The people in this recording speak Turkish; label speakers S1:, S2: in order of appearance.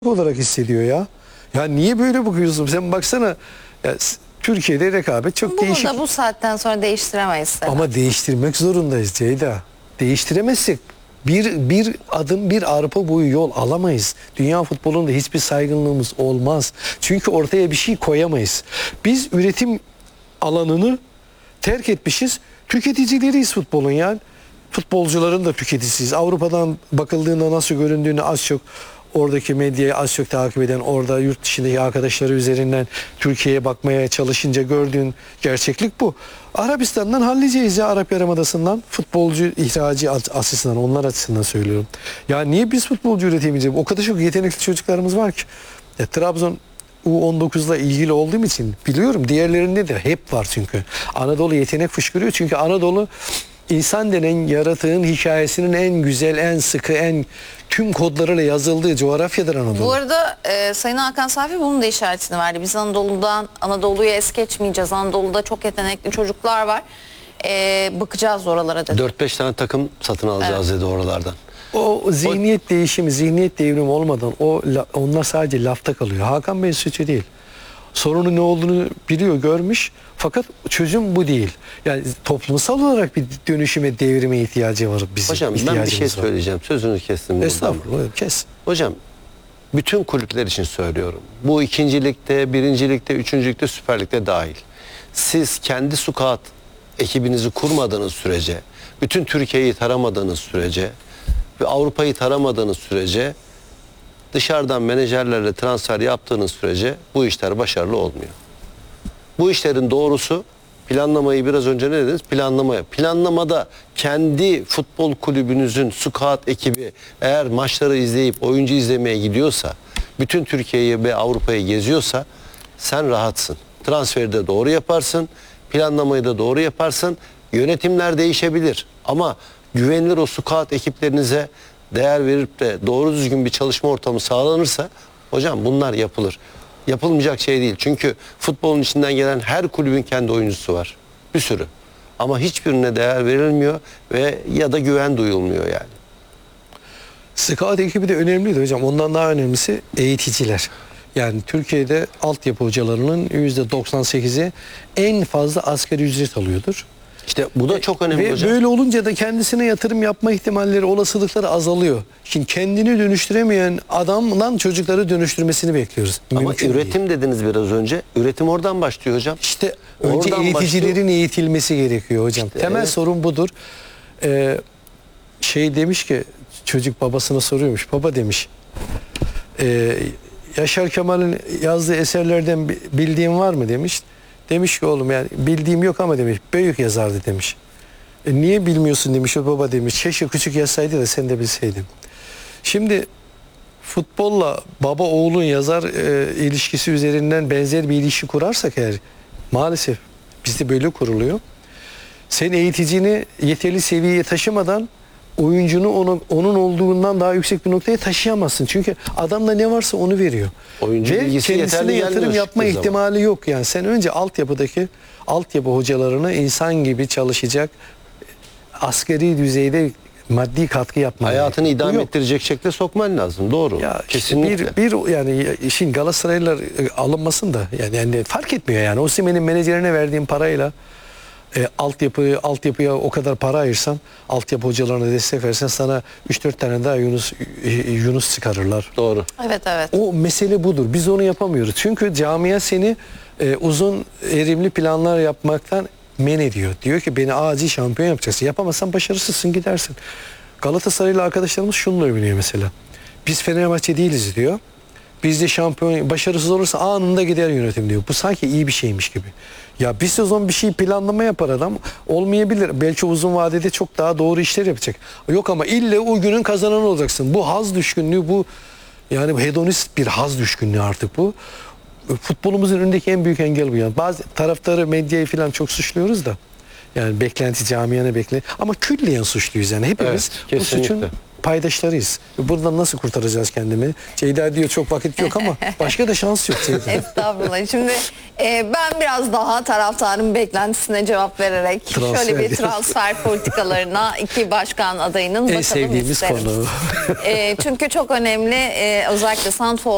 S1: olarak hissediyor ya. Ya niye böyle bakıyorsun? Sen baksana ya, Türkiye'de rekabet çok
S2: Bunu
S1: değişik.
S2: da bu saatten sonra değiştiremeyiz Sedat.
S1: Ama değiştirmek zorundayız Ceyda. Değiştiremezsek bir adım bir arpa boyu yol alamayız. Dünya futbolunda hiçbir saygınlığımız olmaz. Çünkü ortaya bir şey koyamayız. Biz üretim alanını terk etmişiz. Tüketicileriyiz futbolun yani. Futbolcuların da tüketicisiyiz. Avrupa'dan bakıldığında nasıl göründüğünü az çok oradaki medyayı az çok takip eden, orada yurt dışındaki arkadaşları üzerinden Türkiye'ye bakmaya çalışınca gördüğün gerçeklik bu. Arabistan'dan halliceğiz ya, Arap Yarımadası'ndan, futbolcu ihracı açısından, onlar açısından söylüyorum. Ya niye biz futbolcu üretemeyeceğiz? O kadar çok yetenekli çocuklarımız var ki. Ya, Trabzon U19'la ilgili olduğum için biliyorum, diğerlerinde de hep var çünkü. Anadolu yetenek fışkırıyor çünkü Anadolu İnsan denen yaratığın hikayesinin en güzel, en sıkı, en tüm kodlarıyla yazıldığı coğrafyadır Anadolu.
S2: Bu arada Sayın Hakan Safi bunun da işaretini verdi. Biz Anadolu'ya es geçmeyeceğiz. Anadolu'da çok yetenekli çocuklar var. Bakacağız oralara dedi.
S3: 4-5 tane takım satın alacağız dedi oralardan.
S1: O zihniyet değişimi, zihniyet devrimi olmadan onlar sadece lafta kalıyor. Hakan Bey'in suçu değil. Sorunun ne olduğunu biliyor, görmüş. Fakat çözüm bu değil. Yani toplumsal olarak bir dönüşüme, devrime ihtiyacı var bizim.
S3: Hocam ben bir şey söyleyeceğim. Sözünü kestim.
S1: Estağfurullah, kes.
S3: Hocam bütün kulüpler için söylüyorum. Bu 2. ligde, 1. ligde, 3. ligde, Süper Lig'de dahil. Siz kendi scout ekibinizi kurmadığınız sürece, bütün Türkiye'yi taramadığınız sürece ve Avrupa'yı taramadığınız sürece, dışarıdan menajerlerle transfer yaptığınız sürece bu işler başarılı olmuyor. Bu işlerin doğrusu planlamayı, biraz önce ne dediniz? Planlamada kendi futbol kulübünüzün scout ekibi eğer maçları izleyip oyuncu izlemeye gidiyorsa, bütün Türkiye'yi ve Avrupa'yı geziyorsa sen rahatsın. Transferi de doğru yaparsın, planlamayı da doğru yaparsın. Yönetimler değişebilir ama güvenilir o scout ekiplerinize değer verip de doğru düzgün bir çalışma ortamı sağlanırsa hocam bunlar yapılır. Yapılmayacak şey değil. Çünkü futbolun içinden gelen her kulübün kendi oyuncusu var. Bir sürü. Ama hiçbirine değer verilmiyor ve ya da güven duyulmuyor yani.
S1: Scout ekibi de önemliydi hocam. Ondan daha önemlisi eğiticiler. Yani Türkiye'de altyapı hocalarının %98'i en fazla asgari ücret alıyordur.
S3: İşte bu da çok önemli
S1: ve
S3: hocam.
S1: Böyle olunca da kendisine yatırım yapma ihtimalleri, olasılıkları azalıyor. Şimdi kendini dönüştüremeyen adamdan çocukları dönüştürmesini bekliyoruz.
S3: Ama
S1: Mümkün
S3: üretim
S1: değil.
S3: dediniz biraz önce. Üretim oradan başlıyor hocam.
S1: İşte önce
S3: Oradan
S1: eğiticilerin eğitilmesi gerekiyor hocam.
S3: İşte
S1: Temel
S3: evet.
S1: sorun budur. Demiş ki, çocuk babasına soruyormuş. Baba demiş, Yaşar Kemal'in yazdığı eserlerden bildiğin var mı demiş. Demiş ki oğlum yani bildiğim yok ama demiş büyük yazardı demiş. Niye bilmiyorsun demiş o baba demiş. Keşke küçük yazsaydı da sen de bilseydin. Şimdi futbolla baba oğlun yazar ilişkisi üzerinden benzer bir ilişki kurarsak eğer, maalesef bizde böyle kuruluyor. Sen eğiticini yeterli seviyeye taşımadan oyuncunu onun olduğundan daha yüksek bir noktaya taşıyamazsın. Çünkü adamda ne varsa onu veriyor.
S3: Oyuncu
S1: ve
S3: bilgisi
S1: kendisine yatırım yapma ihtimali
S3: zaman
S1: yok. Yani sen önce altyapı hocalarını insan gibi çalışacak, asgari düzeyde maddi katkı yapman.
S3: hayatını idame ettirecek şekilde sokman lazım. Doğru.
S1: Ya
S3: kesinlikle.
S1: işte yani işin Galatasaraylılar alınmasın da yani fark etmiyor yani. Osimhen'in menajerine verdiğin parayla altyapıya o kadar para ayırsan, altyapı hocalarına destek versen sana 3-4 tane daha Yunus çıkarırlar.
S3: Doğru.
S2: Evet.
S1: O mesele budur. Biz onu yapamıyoruz. Çünkü camia seni uzun erimli planlar yapmaktan men ediyor. Diyor ki beni acil şampiyon yapacaksın. Yapamazsan başarısızsın, gidersin. Galatasaraylı arkadaşlarımız şununla övünüyor mesela. Biz Fenerbahçe değiliz diyor. Bizde şampiyon başarısız olursa anında gider yönetim diyor. Bu sanki iyi bir şeymiş gibi. Ya bir sezon bir şey planlama yapar adam, olmayabilir. Belki uzun vadede çok daha doğru işler yapacak. Yok ama ille o günün kazananı olacaksın. Bu haz düşkünlüğü, bu yani hedonist bir haz düşkünlüğü artık bu. Futbolumuzun önündeki en büyük engel bu yani. Bazı taraftarı, medyayı falan çok suçluyoruz da. Yani beklenti, camianı ama külliyen suçluyuz yani. Hepimiz
S3: evet,
S1: bu suçun paydaşlarıyız. Buradan nasıl kurtaracağız kendimi? Ceyda diyor çok vakit yok ama başka da şans yok Ceyda.
S2: Estağfurullah. Şimdi ben biraz daha taraftarın beklentisine cevap vererek şöyle bir transfer politikalarına iki başkan adayının bakalım
S1: en sevdiğimiz
S2: isterim.
S1: konu.
S2: Çünkü çok önemli, özellikle Santfor